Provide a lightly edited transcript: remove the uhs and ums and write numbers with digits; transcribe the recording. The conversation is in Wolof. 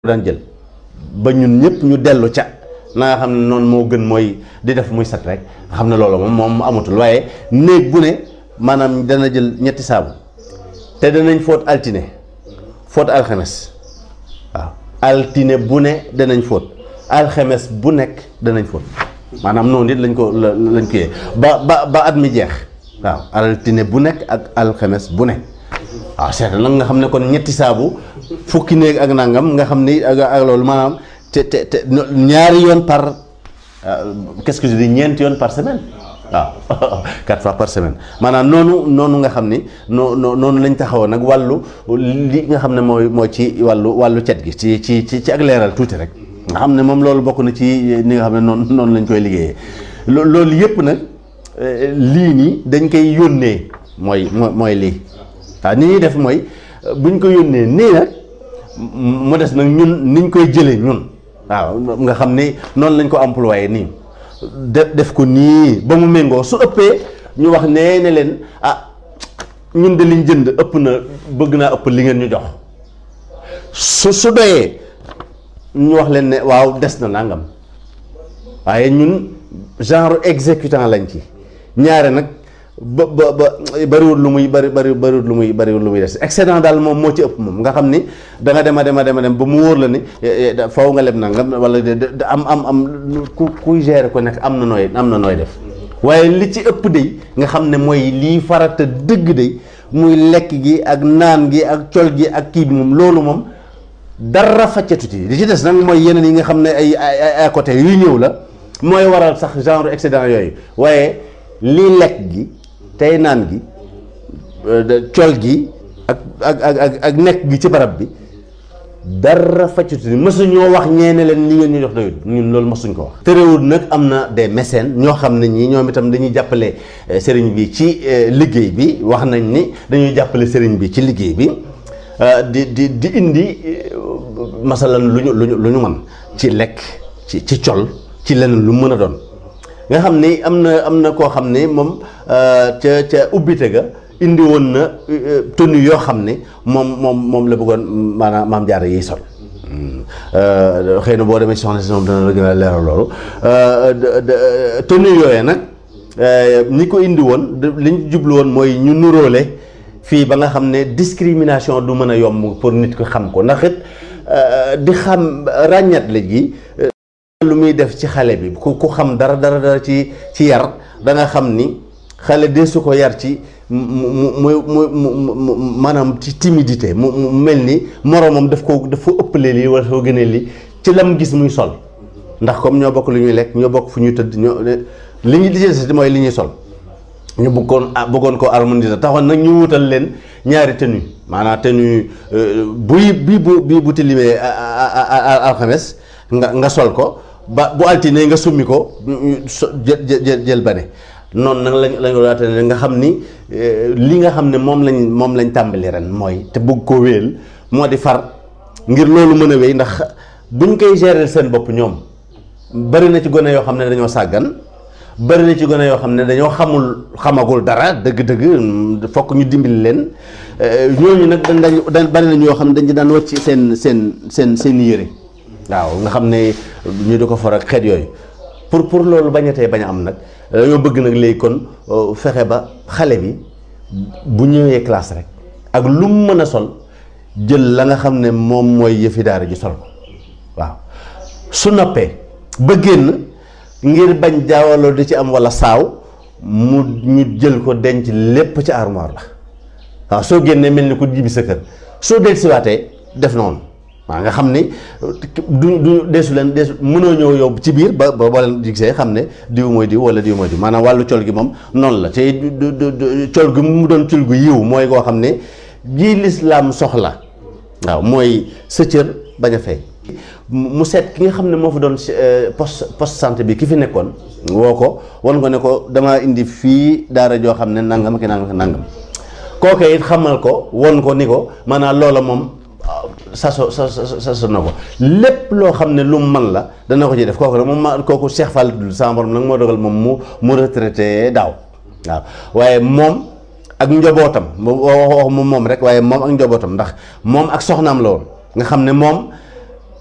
daan jël ba ñun ñëpp ñu dellu ca na nga xam ne noonu moo gën mooy di def muy set rek nga xam ne loolu moom amatul waaye néeg bu ne maanaam dana jël ñetti saabu te danañ fóot altine fóot alxames waaw altine bu ne danañ fóot alxames bu nekk danañ fóot maanaam noonu it lañ ko yee ba at mi jeex waaw altine bu nekk ak alxames bu ne waaw seet nag nga xam ne kon ñetti saabu fukki néeg ak nangam nga xam ni ak loolu maanaam te ñaari yoon par qu'est-ce que je dis ñeenti yoon par semaine waaw 4 fois par semaine maanaam noonu nga xam ni noonu lañ taxawoon nag wàllu li nga xam ne mooy ci wàllu cet gi ci ak leeral tuuti rek nga xam ne moom loolu bokk na ci ni nga xam ne noonu lañ koy liggéeyee loolu yëpp nag lii nii dañ koy yónnee mooy lii waaw ni ñuy def mooy buñ ko yónnee nii nag mu des nag ñun niñ koy jëlee ñun waaw nga xam ni noonu lañ ko employé nii def ko nii ba mu méngoo su ëppee ñu wax nee ne leen ñun de liñ jënd ëpp na bëgg naa ëpp li ngeen ñu jox su doyee ñu wax leen ne waaw des na nangam waaye ñun genre exécutant lañ ci ñaare nag ba bariwul lu muy des excédent daal moom moo ci ëpp moom nga xam ni da nga dem ba mu wóor la ni faw nga leb nangam wala am kuy gérer ko nekk am na nooy def waaye li ci ëpp day nga xam ne mooy lii farata dëgg day muy lekk gi ak naan gi ak col gi ak kii bi moom loolu moom dara faccatu ci li ci des nag mooy yeneen yi nga xam ne ay côté yuy ñëw la mooy waral sax genre excédent yooyu waaye lii lekk gi tey naan gi col gi ak nekk gi ci barab bi dara faccatu ni mësuñoo wax ñeene leen li ngeen ñu jox doyut ñun loolu mësuñ ko wax terewul nag am na des mécènes ñoo xam ne ñii ñoom itam dañuy jàppale sëriñ bi ci liggéey bi wax nañ ni dañuy jàppale sëriñ bi ci liggéey bi di indi masalan lu ñu mën ci lekk ci col ci leneen lu mën a doon nga xam ni am na koo xam ne moom ca ubbite ga indi woon na tenue yoo xam ne moom la bëggoon maanaam maam jaara yiy sol xëy na boo demee ci soxna si moom dana la gën a leeral loolu tenue yooyee nag ñi ko indi woon li ñu jublu woon mooy ñu nuróole fii ba nga xam ne discrimination du mën a yomb pour nit ko xam ko ndax it di xam ràññat la gi lu muy def ci xale bi ku xam dara ci yar da nga xam ni xale de su ko yar ci mu maanaam ci timidité mu mel ni moroomam daf ko ëppalee lii wala soo gënee lii ci lam gis muy sol ndax comme ñoo bokk lu ñuy lekk ñoo bokk fu ñuy tëdd li ñu lijjanti mooy li ñuy sol ñu bëggoon ko harmoniser taxoon nag ñu wutal leen ñaari tenue maanaam tenue bii bu tilimee alxames nga sol ko ba bu altine nga summi ko jël bane noonu nag lañ ko daate nga xam ni li nga xam ne moom lañ tàmbali ren mooy te bëgg koo wéyal moo di far ngir loolu mën a wéy ndax buñ koy gérer seen bopp ñoom bari na ci gone yoo xam ne dañoo sàggan bari na ci gone yoo xam ne dañoo xamagul dara dëgg-dëgg fokk ñu dimbali leen ñooñu nag dañ bari na ñoo xam ne dañ ci daan wàcc seen yére waaw nga xam ne ñu di ko for ak xeet yooyu pour loolu bañatee bañ a am nag dañoo bëgg nag léegi kon fexe ba xale bi bu ñëwee classe rek ak lu mu mën a sol jël la nga xam ne moom mooy yëfi daara ji sol ko waaw su noppee ba génn ngir bañ jaawaloo di ci am walla saaw ñu jël ko denc lépp ci armoire la waaw soo génnee mel ni ku jibi sa kër soo del siwaatee def noonu waaw nga xam ni du deesu mënoo ñëw yow ci biir ba boo leen gisee xam ne diw mooy diw wala diw mooy diw maanaam wàllu col gi moom noonu la te col gi mu doon col gu yiw mooy koo xam ne ji lislaam soxla waaw mooy sa cër bañ a fay mu seet ki nga xam ne moo fa doon poste santé bi ki fi nekkoon woo ko wan ko ne ko damaa indi fii daara joo xam ne nangam ki nangam kooke it xamal ko won ko ni ko maanaam loola moom saso na ko lépp loo xam ne lu mu man la dana ko ci def kooku nag kooku Cheikh Fall sama borom nag moo dogal moom mu retraité daaw waaw waaye moom ak njobootam wax moom rek waaye moom ak njobootam ndax moom ak soxnaam la woon nga xam ne moom